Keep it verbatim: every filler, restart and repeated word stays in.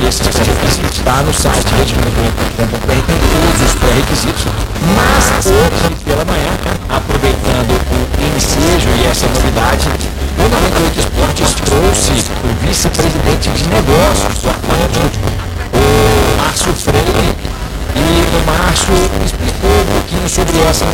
desses pré-requisitos. Está no site rede movimento ponto com ponto br, tem todos os pré-requisitos. Mas hoje pela manhã, aproveitando o ensejo e essa novidade, o noventa e oito Esportes trouxe o vice-presidente de negócios do Atlântico, o Márcio Freire, e o Márcio explicou um pouquinho sobre essa